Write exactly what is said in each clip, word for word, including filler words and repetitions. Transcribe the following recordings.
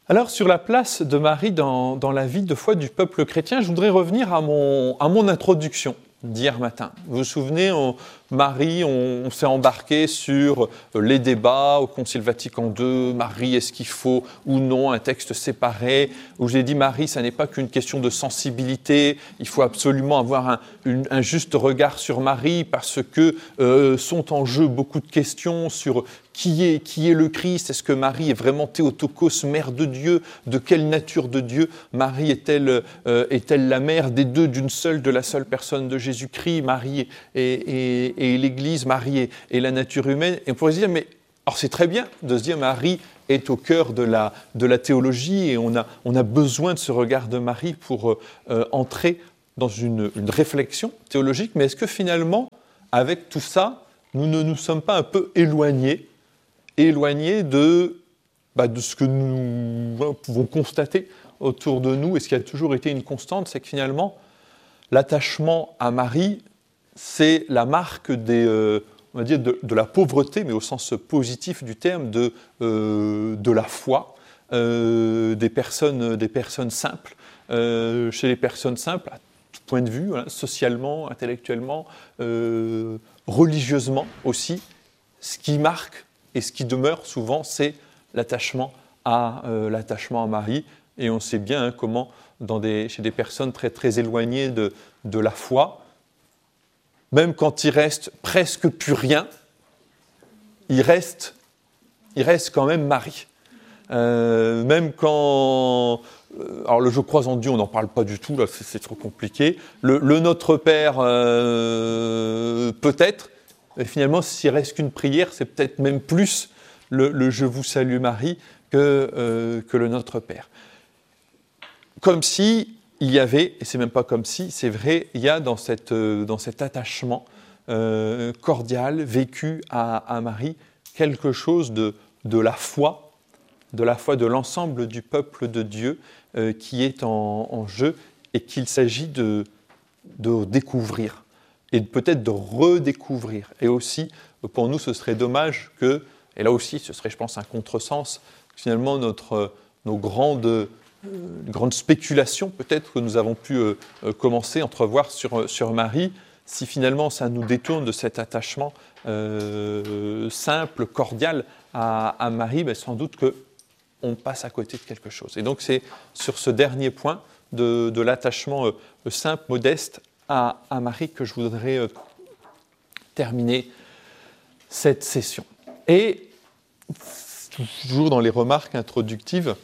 Alors, sur la place de Marie dans, dans la vie de foi du peuple chrétien, je voudrais revenir à mon, à mon introduction d'hier matin. Vous vous souvenez, on, Marie, on, on s'est embarqué sur les débats au Concile Vatican deux. Marie, est-ce qu'il faut ou non un texte séparé? Où j'ai dit, Marie, ça n'est pas qu'une question de sensibilité. Il faut absolument avoir un, une, un juste regard sur Marie parce que euh, sont en jeu beaucoup de questions sur qui est, qui est le Christ. Est-ce que Marie est vraiment Théotokos, mère de Dieu? De quelle nature de Dieu Marie est-elle, euh, est-elle la mère des deux, d'une seule, de la seule personne de Jésus-Christ? Marie et, et, et l'Église, Marie et, et la nature humaine. Et on pourrait se dire, mais alors c'est très bien de se dire Marie est au cœur de la, de la théologie et on a, on a besoin de ce regard de Marie pour euh, entrer dans une, une réflexion théologique. Mais est-ce que finalement, avec tout ça, nous ne nous sommes pas un peu éloignés éloignés de, bah, de ce que nous voilà, pouvons constater autour de nous, et ce qui a toujours été une constante, c'est que finalement, l'attachement à Marie, c'est la marque des, euh, on va dire de, de la pauvreté, mais au sens positif du terme, de, euh, de la foi, euh, des, personnes, des personnes simples. Euh, chez les personnes simples, à tout point de vue, voilà, socialement, intellectuellement, euh, religieusement aussi, ce qui marque et ce qui demeure souvent, c'est l'attachement à, euh, l'attachement à Marie. Et on sait bien hein, comment, dans des, chez des personnes très, très éloignées de, de la foi, même quand il reste presque plus rien, il reste, il reste quand même Marie. Euh, même quand... Alors le « je crois en Dieu », on n'en parle pas du tout, là, c'est, c'est trop compliqué. Le, le « Notre Père euh, », peut-être. Et finalement, s'il reste qu'une prière, c'est peut-être même plus le, le « Je vous salue Marie » que, euh, que le « Notre Père ». Comme si il y avait, et c'est même pas comme si, c'est vrai, il y a dans, cette, dans cet attachement euh, cordial vécu à, à Marie quelque chose de, de la foi, de la foi de l'ensemble du peuple de Dieu euh, qui est en, en jeu et qu'il s'agit de, de découvrir. Et peut-être de redécouvrir. Et aussi, pour nous, ce serait dommage que, et là aussi, ce serait, je pense, un contresens, finalement, notre, nos grandes, euh, grandes spéculations, peut-être, que nous avons pu euh, commencer à entrevoir sur, sur Marie, si finalement ça nous détourne de cet attachement euh, simple, cordial à, à Marie, ben sans doute qu'on passe à côté de quelque chose. Et donc, c'est sur ce dernier point de, de l'attachement euh, simple, modeste, À, à Marie que je voudrais euh, terminer cette session. Et toujours dans les remarques introductives,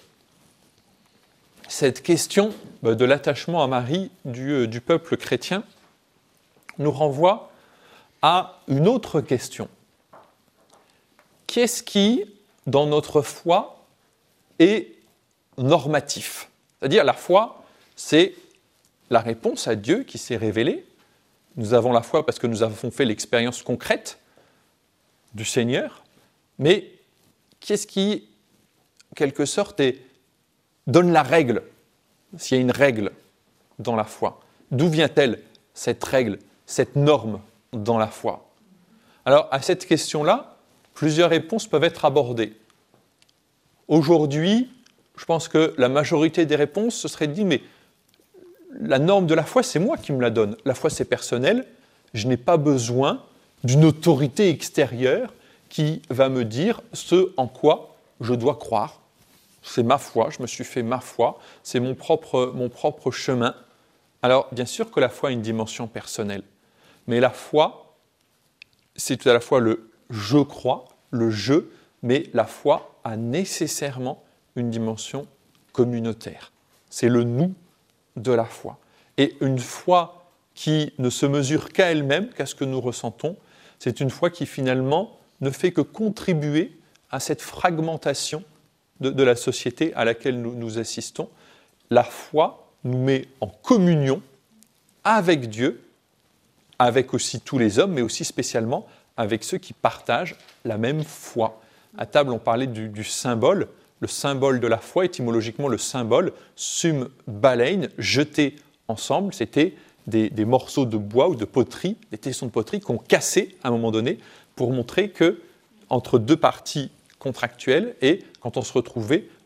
cette question bah, de l'attachement à Marie du, euh, du peuple chrétien nous renvoie à une autre question. Qu'est-ce qui, dans notre foi, est normatif? C'est-à-dire la foi, c'est la réponse à Dieu qui s'est révélée. Nous avons la foi parce que nous avons fait l'expérience concrète du Seigneur, mais qu'est-ce qui, en quelque sorte, est, donne la règle, s'il y a une règle dans la foi? D'où vient-elle, cette règle, cette norme dans la foi? Alors, à cette question-là, plusieurs réponses peuvent être abordées. Aujourd'hui, je pense que la majorité des réponses, ce serait de dire, mais la norme de la foi, c'est moi qui me la donne. La foi, c'est personnel. Je n'ai pas besoin d'une autorité extérieure qui va me dire ce en quoi je dois croire. C'est ma foi, je me suis fait ma foi, c'est mon propre, mon propre chemin. Alors, bien sûr que la foi a une dimension personnelle, mais la foi, c'est tout à la fois le « je crois », le « je », mais la foi a nécessairement une dimension communautaire. C'est le « nous » de la foi. Et une foi qui ne se mesure qu'à elle-même, qu'à ce que nous ressentons, c'est une foi qui finalement ne fait que contribuer à cette fragmentation de, de la société à laquelle nous, nous assistons. La foi nous met en communion avec Dieu, avec aussi tous les hommes, mais aussi spécialement avec ceux qui partagent la même foi. À table, on parlait du, du symbole. Le symbole de la foi, étymologiquement le symbole, sum balein, jeté ensemble, c'était des, des morceaux de bois ou de poterie, des tessons de poterie qu'on cassait à un moment donné pour montrer que entre deux parties contractuelles et quand on se retrouvait,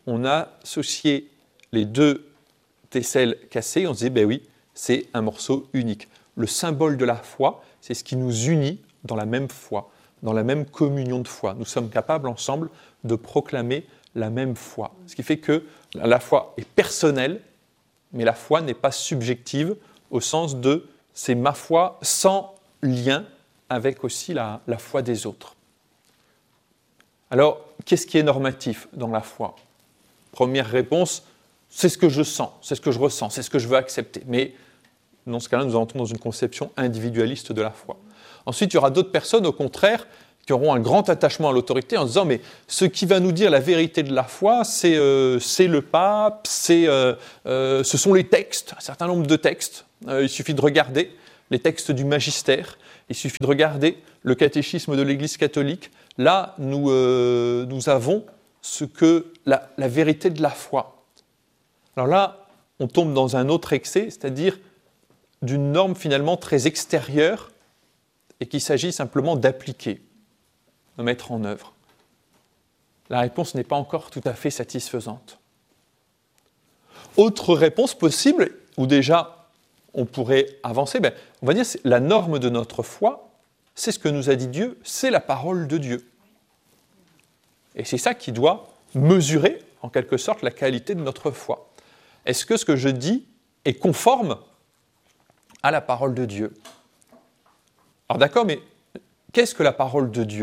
on a associé les deux tesselles cassées, on se dit, ben oui, c'est un morceau unique. Le symbole de la foi, c'est ce qui nous unit dans la même foi, dans la même communion de foi. Nous sommes capables ensemble de proclamer la même foi. Ce qui fait que la foi est personnelle, mais la foi n'est pas subjective au sens de « c'est ma foi sans lien avec aussi la, la foi des autres ». Alors, qu'est-ce qui est normatif dans la foi ? Première réponse, c'est ce que je sens, c'est ce que je ressens, c'est ce que je veux accepter. Mais dans ce cas-là, nous entrons dans une conception individualiste de la foi. Ensuite, il y aura d'autres personnes, au contraire, qui auront un grand attachement à l'autorité en disant « mais ce qui va nous dire la vérité de la foi, c'est, euh, c'est le pape, c'est, euh, euh, ce sont les textes, un certain nombre de textes. Euh, il suffit de regarder les textes du magistère, il suffit de regarder le catéchisme de l'Église catholique. Là, nous, euh, nous avons ce que la, la vérité de la foi. » Alors là, on tombe dans un autre excès, c'est-à-dire d'une norme finalement très extérieure et qu'il s'agit simplement d'appliquer, de mettre en œuvre. La réponse n'est pas encore tout à fait satisfaisante. Autre réponse possible, où déjà on pourrait avancer, ben, on va dire que la norme de notre foi, c'est ce que nous a dit Dieu, c'est la parole de Dieu. Et c'est ça qui doit mesurer, en quelque sorte, la qualité de notre foi. Est-ce que ce que je dis est conforme à la parole de Dieu ? Alors d'accord, mais qu'est-ce que la parole de Dieu ?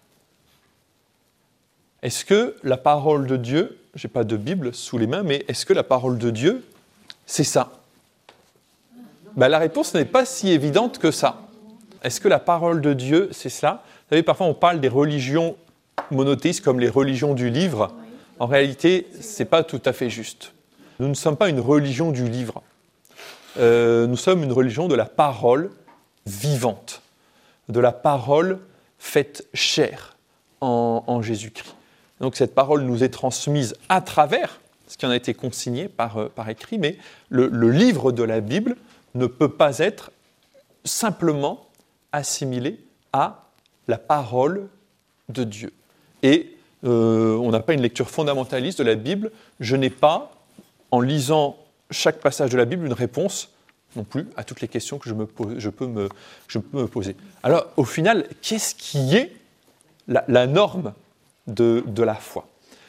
Est-ce que la parole de Dieu, je n'ai pas de Bible sous les mains, mais est-ce que la parole de Dieu, c'est ça ? Ben, la réponse n'est pas si évidente que ça. Est-ce que la parole de Dieu, c'est ça ? Vous savez, parfois on parle des religions monothéistes comme les religions du livre. En réalité, ce n'est pas tout à fait juste. Nous ne sommes pas une religion du livre. Euh, nous sommes une religion de la parole vivante, de la parole faite chair en, en Jésus-Christ. Donc cette parole nous est transmise à travers ce qui en a été consigné par, euh, par écrit, mais le, le livre de la Bible ne peut pas être simplement assimilé à la parole de Dieu. Et euh, on n'a pas une lecture fondamentaliste de la Bible. Je n'ai pas, en lisant chaque passage de la Bible, une réponse non plus à toutes les questions que je, me pose, je, peux, me, je peux me poser. Alors, au final, qu'est-ce qui est la, la norme de, de la foi ?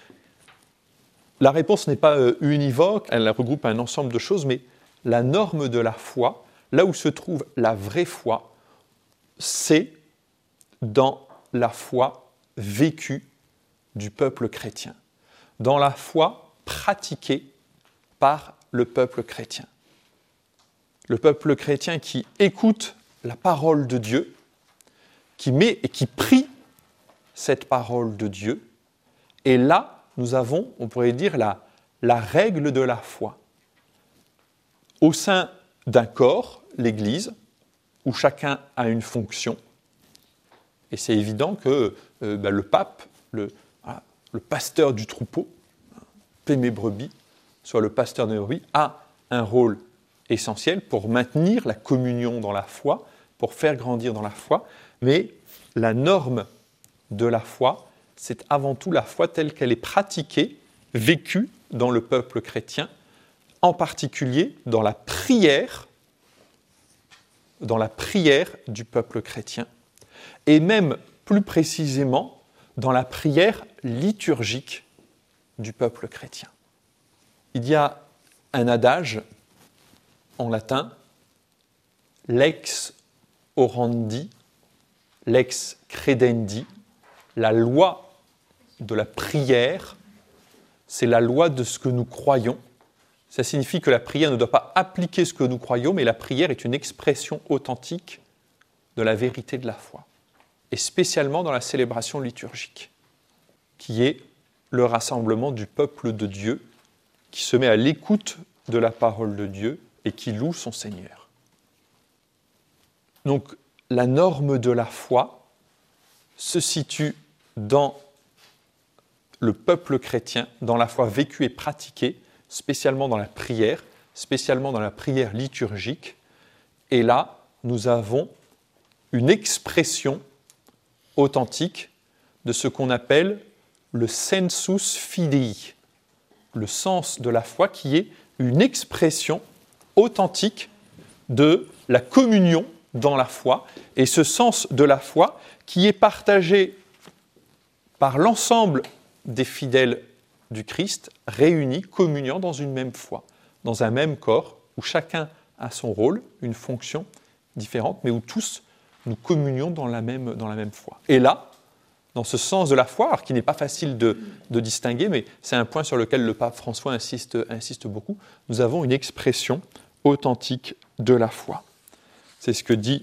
La réponse n'est pas euh, univoque, elle regroupe un ensemble de choses, mais la norme de la foi, là où se trouve la vraie foi, c'est dans la foi vécue du peuple chrétien, dans la foi pratiquée par le peuple chrétien. Le peuple chrétien qui écoute la parole de Dieu, qui met et qui prie cette parole de Dieu, et là, nous avons, on pourrait dire, la, la règle de la foi. Au sein d'un corps, l'Église, où chacun a une fonction, et c'est évident que euh, ben, le pape, le, ah, le pasteur du troupeau, paie mes brebis, soit le pasteur des brebis, a un rôle essentiel pour maintenir la communion dans la foi, pour faire grandir dans la foi, mais la norme de la foi, c'est avant tout la foi telle qu'elle est pratiquée, vécue dans le peuple chrétien, en particulier dans la prière, dans la prière du peuple chrétien, et même plus précisément dans la prière liturgique du peuple chrétien. Il y a un adage en latin, lex orandi, lex credendi, la loi de la prière, c'est la loi de ce que nous croyons. Ça signifie que la prière ne doit pas appliquer ce que nous croyons, mais la prière est une expression authentique de la vérité de la foi, et spécialement dans la célébration liturgique, qui est le rassemblement du peuple de Dieu, qui se met à l'écoute de la parole de Dieu et qui loue son Seigneur. Donc, la norme de la foi se situe dans le peuple chrétien, dans la foi vécue et pratiquée, spécialement dans la prière, spécialement dans la prière liturgique. Et là, nous avons une expression authentique de ce qu'on appelle le sensus fidei. le sens de la foi qui est une expression authentique de la communion dans la foi, et ce sens de la foi qui est partagé par l'ensemble des fidèles du Christ, réunis, communiant dans une même foi, dans un même corps, où chacun a son rôle, une fonction différente, mais où tous nous communions dans la même, dans la même foi. Et là, dans ce sens de la foi, alors qui n'est pas facile de, de distinguer, mais c'est un point sur lequel le pape François insiste, insiste beaucoup, nous avons une expression authentique de la foi. C'est ce que dit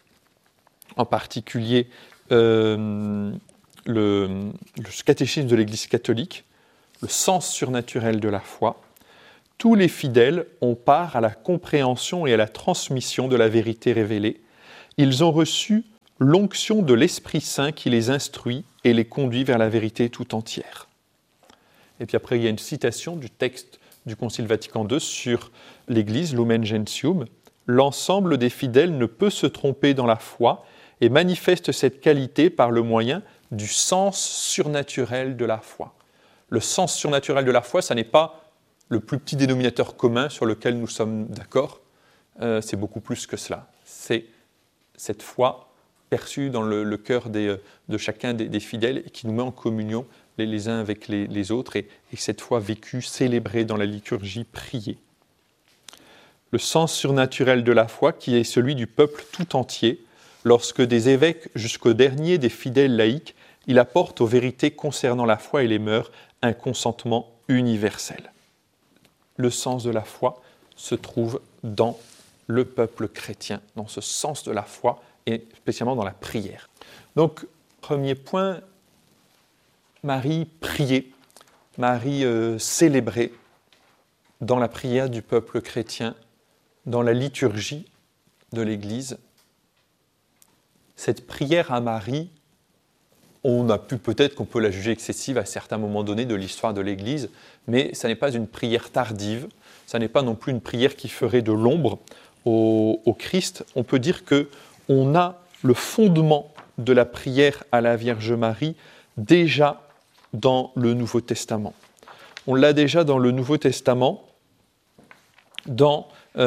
en particulier euh, le, le catéchisme de l'Église catholique, le sens surnaturel de la foi. Tous les fidèles ont part à la compréhension et à la transmission de la vérité révélée. Ils ont reçu l'onction de l'Esprit Saint qui les instruit et les conduit vers la vérité tout entière. Et puis après, il y a une citation du texte du Concile Vatican deux sur l'Église, Lumen Gentium. L'ensemble des fidèles ne peut se tromper dans la foi et manifeste cette qualité par le moyen du sens surnaturel de la foi. Le sens surnaturel de la foi, ça n'est pas le plus petit dénominateur commun sur lequel nous sommes d'accord, euh, c'est beaucoup plus que cela. C'est cette foi perçue dans le, le cœur des, de chacun des, des fidèles et qui nous met en communion les, les uns avec les, les autres, et, et cette foi vécue, célébrée dans la liturgie, priée. Le sens surnaturel de la foi qui est celui du peuple tout entier, lorsque des évêques jusqu'au dernier des fidèles laïcs, il apporte aux vérités concernant la foi et les mœurs un consentement universel. Le sens de la foi se trouve dans le peuple chrétien, dans ce sens de la foi et spécialement dans la prière. Donc, premier point, Marie priée, Marie euh, célébrée dans la prière du peuple chrétien, dans la liturgie de l'Église. Cette prière à Marie, on a pu peut-être qu'on peut la juger excessive à certains moments donnés de l'histoire de l'Église, mais ça n'est pas une prière tardive, ça n'est pas non plus une prière qui ferait de l'ombre au, au Christ. On peut dire qu'on a le fondement de la prière à la Vierge Marie déjà dans le Nouveau Testament. On l'a déjà dans le Nouveau Testament, dans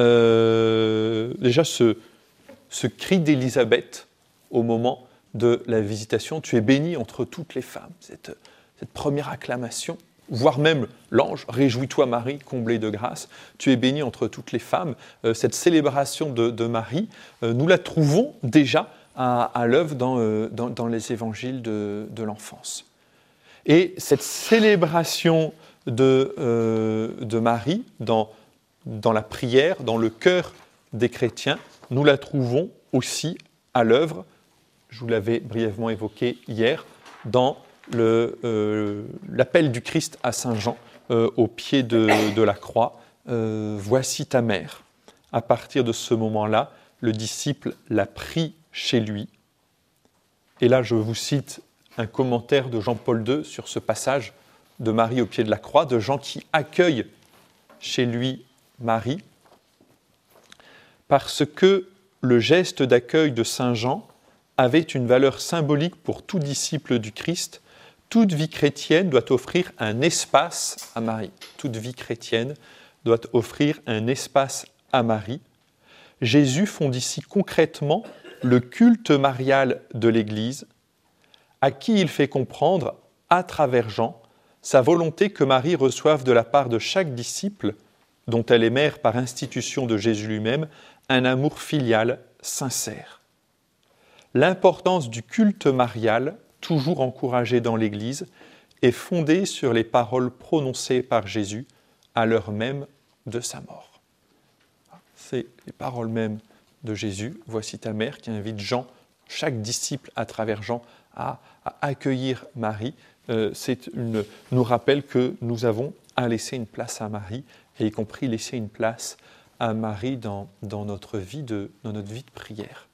euh, déjà ce, ce cri d'Élisabeth au moment de la visitation, tu es bénie entre toutes les femmes, cette, cette première acclamation, voire même l'ange, réjouis-toi Marie, comblée de grâce, tu es bénie entre toutes les femmes, euh, cette célébration de, de Marie, euh, nous la trouvons déjà à, à l'œuvre dans, euh, dans, dans les évangiles de, de l'enfance. Et cette célébration de, euh, de Marie dans, dans la prière, dans le cœur des chrétiens, nous la trouvons aussi à l'œuvre, je vous l'avais brièvement évoqué hier, dans le, euh, l'appel du Christ à Saint Jean, euh, au pied de, de la croix, euh, « Voici ta mère ». À partir de ce moment-là, le disciple l'a pris chez lui. Et là, je vous cite un commentaire de Jean-Paul deux sur ce passage de Marie au pied de la croix, de Jean qui accueille chez lui Marie, parce que le geste d'accueil de Saint Jean avait une valeur symbolique pour tout disciple du Christ. Toute vie chrétienne doit offrir un espace à Marie. Toute vie chrétienne doit offrir un espace à Marie. Jésus fonde ici concrètement le culte marial de l'Église, à qui il fait comprendre, à travers Jean, sa volonté que Marie reçoive de la part de chaque disciple, dont elle est mère par institution de Jésus lui-même, un amour filial sincère. L'importance du culte marial, toujours encouragé dans l'Église, est fondée sur les paroles prononcées par Jésus à l'heure même de sa mort. C'est les paroles mêmes de Jésus, « Voici ta mère » qui invite Jean, chaque disciple à travers Jean, à, à accueillir Marie. Euh, c'est une, nous rappelle que nous avons à laisser une place à Marie, et y compris laisser une place à Marie dans, dans, notre, vie de, dans notre vie de prière.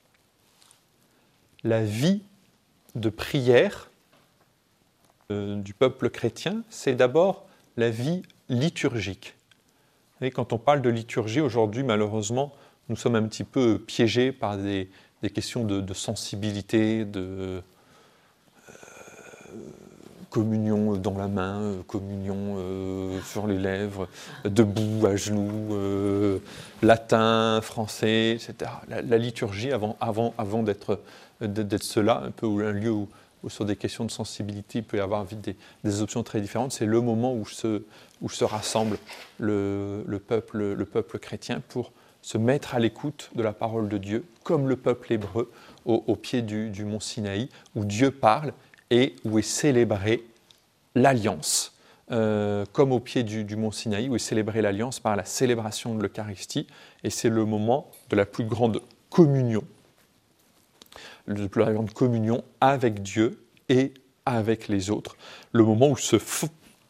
La vie de prière euh, du peuple chrétien, c'est d'abord la vie liturgique. Et quand on parle de liturgie, aujourd'hui, malheureusement, nous sommes un petit peu piégés par des, des questions de, de sensibilité, de euh, communion dans la main, euh, communion euh, sur les lèvres, debout, à genoux, euh, latin, français, et cetera. La, la liturgie, avant, avant, avant d'être, d'être cela, un peu un lieu où, où sur des questions de sensibilité, il peut y avoir vite des, des options très différentes, c'est le moment où se, où se rassemble le, le, peuple, le peuple chrétien pour se mettre à l'écoute de la parole de Dieu, comme le peuple hébreu au, au pied du, du mont Sinaï, où Dieu parle et où est célébrée l'alliance, euh, comme au pied du, du mont Sinaï, où est célébrée l'alliance par la célébration de l'Eucharistie, et c'est le moment de la plus grande communion, de la plus grande communion avec Dieu et avec les autres, le moment où se, f...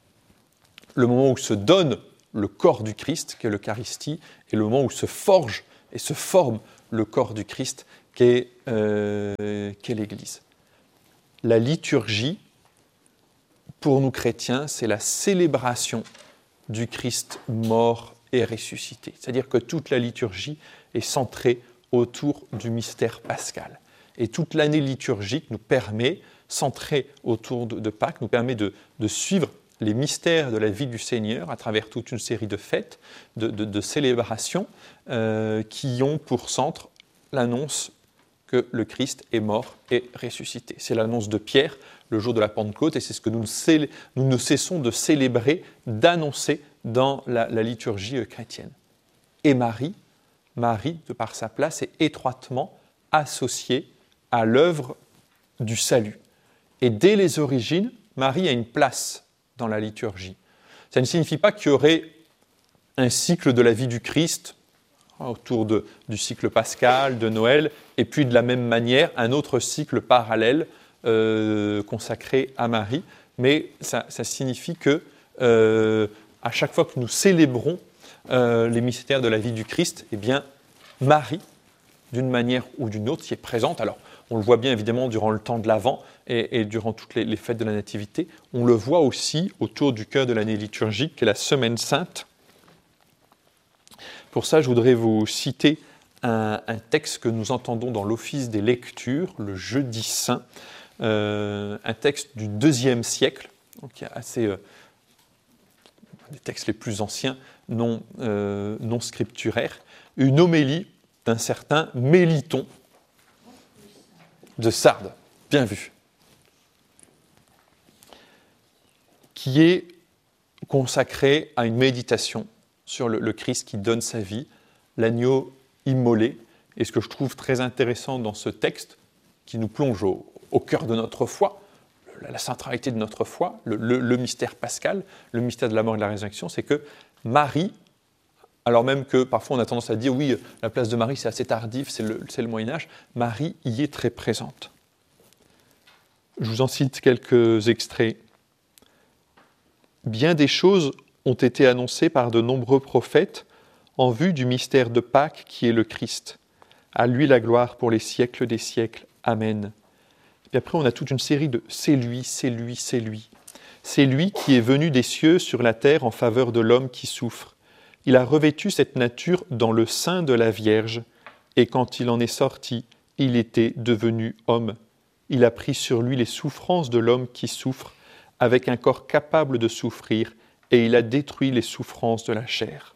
le moment où se donne le corps du Christ, qui est l'Eucharistie, et le moment où se forge et se forme le corps du Christ, qui est, euh, qui est l'Église. La liturgie, pour nous chrétiens, c'est la célébration du Christ mort et ressuscité. C'est-à-dire que toute la liturgie est centrée autour du mystère pascal. Et toute l'année liturgique nous permet, centrée autour de, de Pâques, nous permet de, de suivre les mystères de la vie du Seigneur à travers toute une série de fêtes, de, de, de célébrations euh, qui ont pour centre l'annonce que le Christ est mort et ressuscité. C'est l'annonce de Pierre le jour de la Pentecôte et c'est ce que nous, célé- nous ne cessons de célébrer, d'annoncer dans la, la liturgie chrétienne. Et Marie, Marie, de par sa place, est étroitement associée à l'œuvre du salut. Et dès les origines, Marie a une place dans la liturgie. Ça ne signifie pas qu'il y aurait un cycle de la vie du Christ autour de, du cycle pascal, de Noël, et puis de la même manière, un autre cycle parallèle euh, consacré à Marie. Mais ça, ça signifie que euh, à chaque fois que nous célébrons euh, les mystères de la vie du Christ, eh bien, Marie, d'une manière ou d'une autre, y est présente. Alors, on le voit bien évidemment durant le temps de l'Avent et, et durant toutes les, les fêtes de la Nativité. On le voit aussi autour du cœur de l'année liturgique, qui est la Semaine Sainte. Pour ça, je voudrais vous citer un, un texte que nous entendons dans l'office des lectures, le Jeudi Saint, euh, un texte du deuxième siècle, donc qui est assez, euh, un des textes les plus anciens, non, euh, non scripturaires, une homélie d'un certain Méliton de Sardes, bien vu, qui est consacré à une méditation sur le, le Christ qui donne sa vie, l'agneau immolé. Et ce que je trouve très intéressant dans ce texte, qui nous plonge au, au cœur de notre foi, la, la centralité de notre foi, le, le, le mystère pascal, le mystère de la mort et de la résurrection, c'est que Marie, alors même que parfois on a tendance à dire oui, la place de Marie c'est assez tardif, c'est le, c'est le Moyen-Âge, Marie y est très présente. Je vous en cite quelques extraits. Bien des choses ont été annoncées par de nombreux prophètes en vue du mystère de Pâques qui est le Christ. À lui la gloire pour les siècles des siècles. Amen. Et après on a toute une série de « c'est lui, c'est lui, c'est lui ». C'est lui qui est venu des cieux sur la terre en faveur de l'homme qui souffre. Il a revêtu cette nature dans le sein de la Vierge, et quand il en est sorti, il était devenu homme. Il a pris sur lui les souffrances de l'homme qui souffre, avec un corps capable de souffrir, et il a détruit les souffrances de la chair.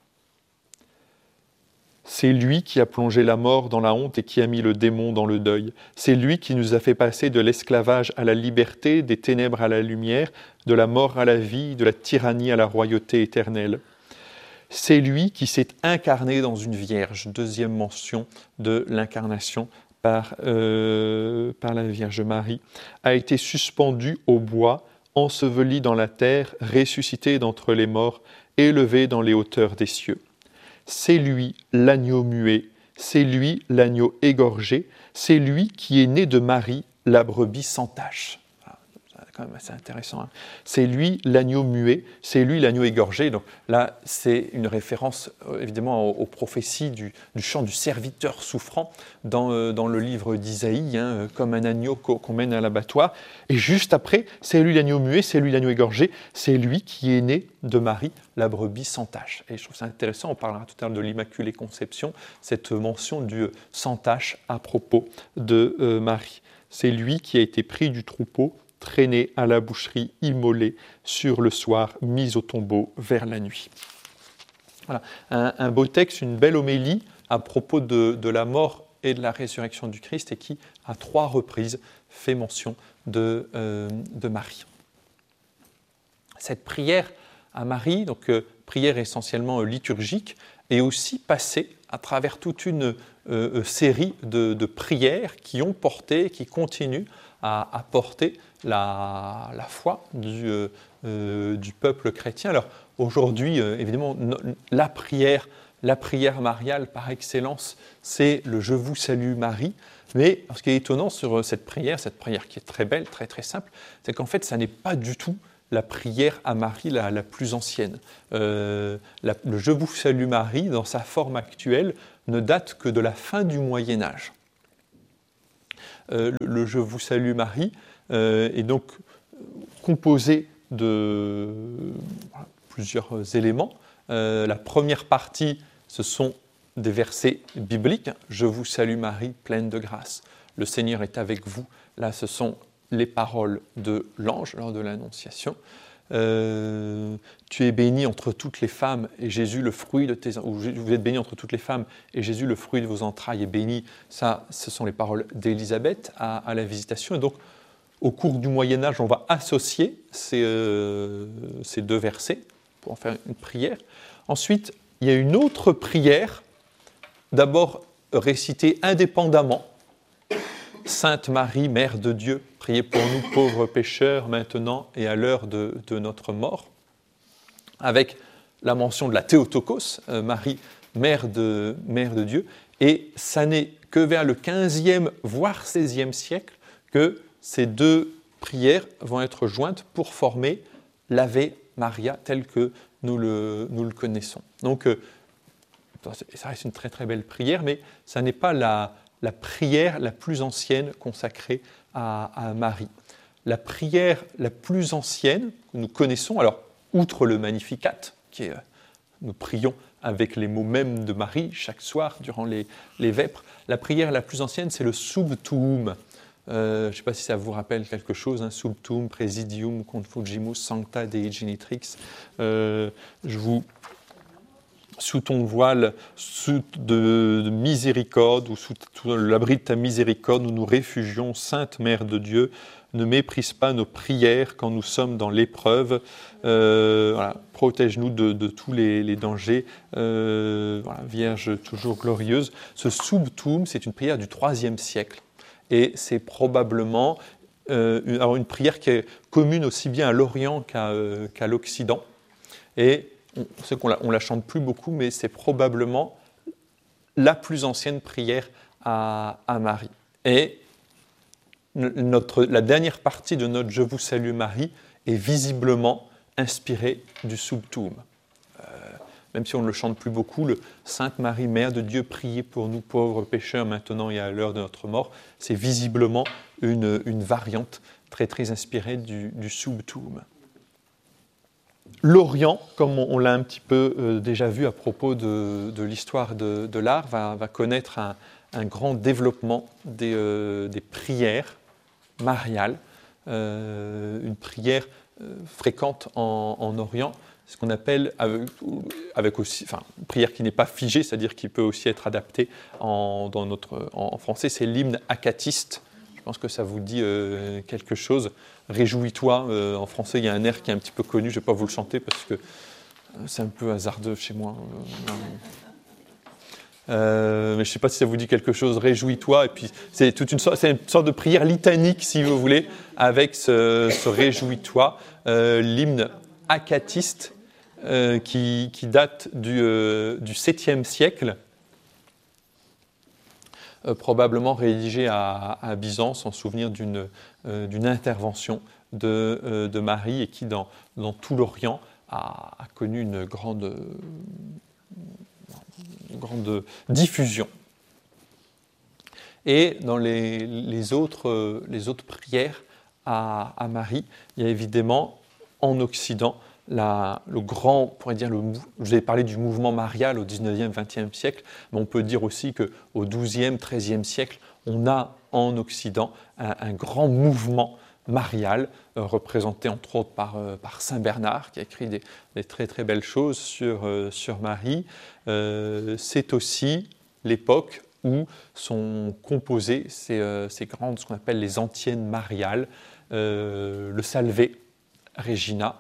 C'est lui qui a plongé la mort dans la honte et qui a mis le démon dans le deuil. C'est lui qui nous a fait passer de l'esclavage à la liberté, des ténèbres à la lumière, de la mort à la vie, de la tyrannie à la royauté éternelle. C'est lui qui s'est incarné dans une vierge, deuxième mention de l'incarnation par, euh, par la Vierge Marie, a été suspendu au bois, enseveli dans la terre, ressuscité d'entre les morts, élevé dans les hauteurs des cieux. C'est lui l'agneau muet, c'est lui l'agneau égorgé, c'est lui qui est né de Marie, la brebis sans tache. Quand même assez intéressant. Hein. C'est lui l'agneau muet, c'est lui l'agneau égorgé. Donc là, c'est une référence euh, évidemment aux, aux prophéties du, du chant du serviteur souffrant dans, euh, dans le livre d'Isaïe, hein, comme un agneau qu'on, qu'on mène à l'abattoir. Et juste après, c'est lui l'agneau muet, c'est lui l'agneau égorgé, c'est lui qui est né de Marie, la brebis sans tache. Et je trouve ça intéressant, on parlera tout à l'heure de l'Immaculée Conception, cette mention du sans tache à propos de euh, Marie. C'est lui qui a été pris du troupeau traîné à la boucherie, immolé sur le soir, mis au tombeau vers la nuit. Voilà, un, un beau texte, une belle homélie à propos de, de la mort et de la résurrection du Christ et qui, à trois reprises, fait mention de, euh, de Marie. Cette prière à Marie, donc euh, prière essentiellement euh, liturgique, est aussi passée à travers toute une euh, série de, de prières qui ont porté, qui continuent à, à porter la, la foi du, euh, euh, du peuple chrétien. Alors aujourd'hui, euh, évidemment, no, la prière, la prière mariale par excellence, c'est le « Je vous salue Marie ». Mais ce qui est étonnant sur cette prière, cette prière qui est très belle, très très simple, c'est qu'en fait, ça n'est pas du tout la prière à Marie la, la plus ancienne. Euh, la, le « Je vous salue Marie », dans sa forme actuelle, ne date que de la fin du Moyen-Âge. Euh, le, le « Je vous salue Marie euh, » est donc composé de voilà, plusieurs éléments. Euh, la première partie, ce sont des versets bibliques. « Je vous salue Marie, pleine de grâce. Le Seigneur est avec vous ». Là, ce sont les paroles de l'ange lors de l'Annonciation. Euh, tu es bénie entre toutes les femmes et Jésus, le fruit de tes... Ou vous êtes bénie entre toutes les femmes et Jésus, le fruit de vos entrailles, est béni. Ça, ce sont les paroles d'Élisabeth à, à la Visitation. Et donc, au cours du Moyen-Âge, on va associer ces, euh, ces deux versets pour en faire une prière. Ensuite, il y a une autre prière, d'abord récitée indépendamment. Sainte Marie, Mère de Dieu, priez pour nous pauvres pécheurs, maintenant et à l'heure de, de notre mort, avec la mention de la Théotokos, euh, Marie, Mère de, Mère de Dieu, et ça n'est que vers le quinzième, voire seizième siècle, que ces deux prières vont être jointes pour former l'Ave Maria tel que nous le, nous le connaissons. Donc, euh, ça reste une très très belle prière, mais ça n'est pas la... la prière la plus ancienne consacrée à, à Marie. La prière la plus ancienne que nous connaissons, alors outre le Magnificat, qui est, nous prions avec les mots mêmes de Marie chaque soir durant les, les vêpres, la prière la plus ancienne, c'est le Subtuum. Euh, je ne sais pas si ça vous rappelle quelque chose, hein, Subtuum, Presidium, Confugimus, Sancta Dei Genitrix. Euh, je vous... Sous ton voile sous de, de miséricorde, ou sous l'abri de ta miséricorde, nous nous réfugions, Sainte Mère de Dieu, ne méprise pas nos prières quand nous sommes dans l'épreuve, euh, voilà, protège-nous de, de tous les, les dangers, euh, voilà, Vierge toujours glorieuse. Ce Subtuum, c'est une prière du troisième siècle, et c'est probablement euh, une, alors une prière qui est commune aussi bien à l'Orient qu'à, euh, qu'à l'Occident, et on sait qu'on la, on la chante plus beaucoup, mais c'est probablement la plus ancienne prière à, à Marie. Et notre, la dernière partie de notre « Je vous salue Marie » est visiblement inspirée du Subtuum. Euh, même si on ne le chante plus beaucoup, le « Sainte Marie, Mère de Dieu, priez pour nous pauvres pécheurs maintenant et à l'heure de notre mort », c'est visiblement une, une variante très très inspirée du, du Subtuum. L'Orient, comme on, on l'a un petit peu euh, déjà vu à propos de, de l'histoire de, de l'art, va, va connaître un, un grand développement des, euh, des prières mariales, euh, une prière euh, fréquente en, en Orient, ce qu'on appelle, avec, avec aussi, enfin, une prière qui n'est pas figée, c'est-à-dire qui peut aussi être adaptée en, dans notre, en, en français, c'est l'hymne akatiste. Je pense que ça vous dit euh, quelque chose. Réjouis-toi, euh, en français il y a un air qui est un petit peu connu, je ne vais pas vous le chanter parce que c'est un peu hasardeux chez moi. Euh, mais je ne sais pas si ça vous dit quelque chose, réjouis-toi, et puis c'est toute une sorte, c'est une sorte de prière litanique si vous voulez, avec ce, ce réjouis-toi, euh, l'hymne akatiste euh, qui, qui date du, euh, du septième siècle, Euh, probablement rédigé à, à Byzance en souvenir d'une, euh, d'une intervention de, euh, de Marie et qui, dans, dans tout l'Orient, a, a connu une grande, une grande diffusion. Et dans les, les, autres, les autres prières à, à Marie, il y a évidemment en Occident La, le grand, on pourrait dire, le, je vous ai parlé du mouvement marial au dix-neuvième, vingtième siècle, mais on peut dire aussi qu'au douzième, treizième siècle, on a en Occident un, un grand mouvement mariale, euh, représentée entre autres par, euh, par Saint Bernard, qui a écrit des, des très très belles choses sur, euh, sur Marie. Euh, c'est aussi l'époque où sont composées ces, euh, ces grandes, ce qu'on appelle les antiennes mariales, euh, le Salve Regina,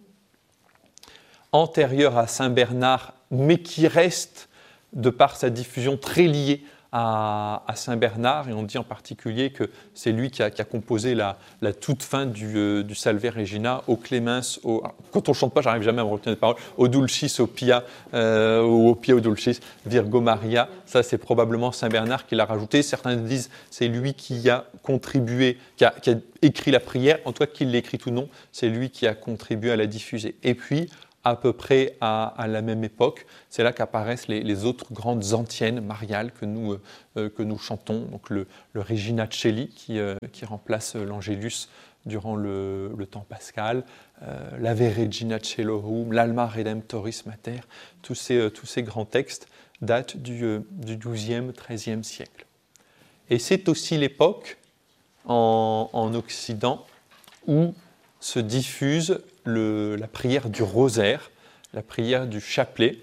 antérieur à Saint Bernard, mais qui reste, de par sa diffusion, très liée à, à Saint Bernard, et on dit en particulier que c'est lui qui a, qui a composé la, la toute fin du, euh, du Salve Regina, au Clemens, au, quand on ne chante pas, j'arrive jamais à me retenir des paroles, au Dulcis, au Pia, euh, ou au Pia, au Dulcis, Virgo Maria, ça c'est probablement Saint Bernard qui l'a rajouté. Certains disent c'est lui qui a contribué, qui a, qui a écrit la prière, en tout cas qu'il l'écrit ou non, c'est lui qui a contribué à la diffuser. Et puis, à peu près à, à la même époque, c'est là qu'apparaissent les, les autres grandes antiennes mariales que nous, euh, que nous chantons. Donc le, le Regina Coeli qui, euh, qui remplace l'Angélus durant le, le temps pascal, euh, l'Ave Regina Coelorum, l'Alma Redemptoris Mater, tous ces, euh, tous ces grands textes datent du, euh, du douzième, treizième siècle. Et c'est aussi l'époque en, en Occident où se diffuse le, la prière du rosaire, la prière du chapelet.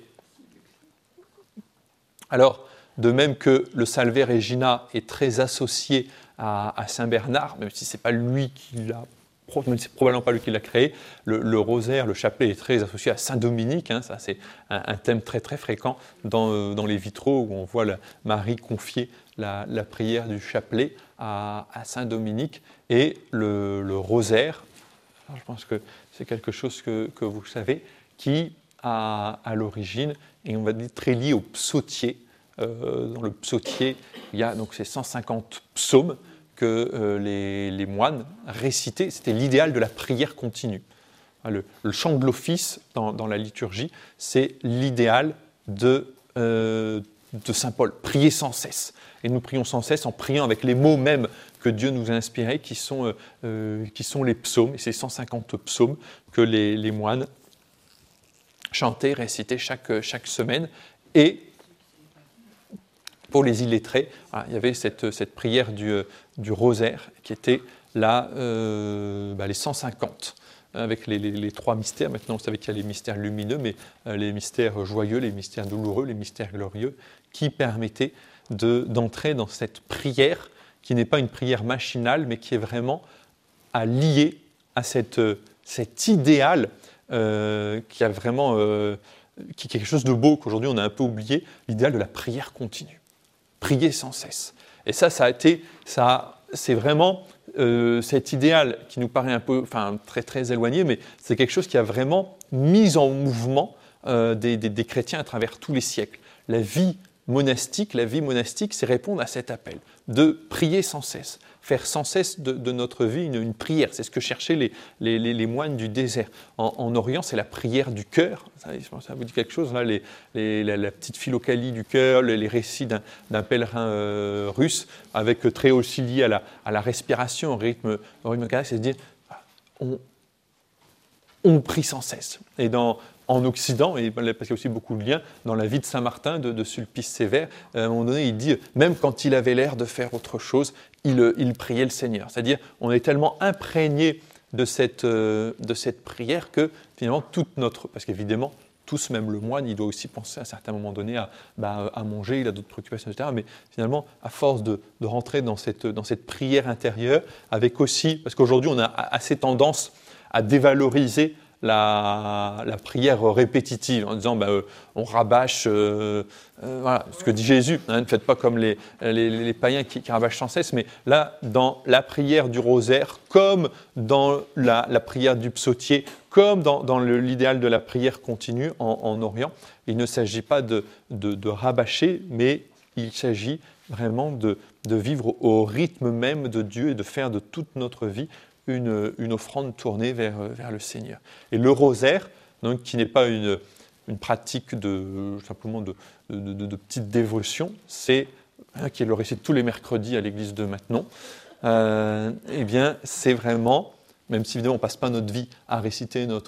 Alors, de même que le Salve Regina est très associé à, à Saint Bernard, même si ce n'est pas lui qui l'a, c'est probablement pas lui qui l'a créé, le, le rosaire, le chapelet est très associé à Saint Dominique, hein, ça c'est un, un thème très très fréquent dans, euh, dans les vitraux où on voit la, Marie confier la, la prière du chapelet à, à Saint Dominique, et le, le rosaire, je pense que c'est quelque chose que, que vous savez, qui a à l'origine, et on va dire très lié au psautier. Euh, dans le psautier, il y a donc ces cent cinquante psaumes que euh, les, les moines récitaient. C'était l'idéal de la prière continue. Le, le chant de l'office dans, dans la liturgie, c'est l'idéal de, euh, de saint Paul, prier sans cesse. Et nous prions sans cesse en priant avec les mots mêmes que Dieu nous a inspirés, qui sont, euh, qui sont les psaumes, et ces cent cinquante psaumes que les, les moines chantaient, récitaient chaque, chaque semaine. Et pour les illettrés, voilà, il y avait cette, cette prière du, du rosaire qui était là, euh, bah, les cent cinquante, avec les, les, les trois mystères. Maintenant, vous savez qu'il y a les mystères lumineux, mais euh, les mystères joyeux, les mystères douloureux, les mystères glorieux, qui permettaient de, d'entrer dans cette prière qui n'est pas une prière machinale, mais qui est vraiment à lier à cette, cet idéal euh, qui a vraiment euh, qui est quelque chose de beau qu'aujourd'hui on a un peu oublié, l'idéal de la prière continue. Prier sans cesse. Et ça, ça a été, ça, c'est vraiment euh, cet idéal qui nous paraît un peu, enfin très très éloigné, mais c'est quelque chose qui a vraiment mis en mouvement euh, des, des, des chrétiens à travers tous les siècles. La vie monastique, la vie monastique, c'est répondre à cet appel de prier sans cesse, faire sans cesse de, de notre vie une, une prière. C'est ce que cherchaient les, les, les, les moines du désert. En, en Orient, c'est la prière du cœur. Ça, ça vous dit quelque chose, là, les, les, la, la petite philocalie du cœur, les, les récits d'un, d'un pèlerin euh, russe, avec euh, très aussi lié à la, à la respiration, au rythme, au rythme cardiaque, c'est de dire on, on prie sans cesse. Et dans En Occident, et parce qu'il y a aussi beaucoup de liens, dans la vie de Saint Martin, de, de Sulpice Sévère, à un moment donné, il dit, même quand il avait l'air de faire autre chose, il, il priait le Seigneur. C'est-à-dire, on est tellement imprégné de cette, de cette prière que finalement, toute notre... Parce qu'évidemment, tous, même le moine, il doit aussi penser à un certain moment donné à, bah, à manger, il a d'autres préoccupations, et cetera. Mais finalement, à force de, de rentrer dans cette, dans cette prière intérieure, avec aussi... Parce qu'aujourd'hui, on a assez tendance à dévaloriser La, la prière répétitive en disant bah, euh, on rabâche, euh, euh, voilà, ce que dit Jésus, hein, ne faites pas comme les, les, les païens qui, qui rabâchent sans cesse, mais là, dans la prière du rosaire, comme dans la, la prière du psautier, comme dans, dans le, l'idéal de la prière continue en, en Orient, il ne s'agit pas de, de, de rabâcher, mais il s'agit vraiment de, de vivre au rythme même de Dieu et de faire de toute notre vie Une, une offrande tournée vers, vers le Seigneur. Et le rosaire, donc, qui n'est pas une, une pratique de, simplement de, de, de, de petite dévotion, c'est, hein, qui est le récit tous les mercredis à l'église de Maintenon, euh, eh bien, c'est vraiment, même si évidemment on ne passe pas notre vie à réciter notre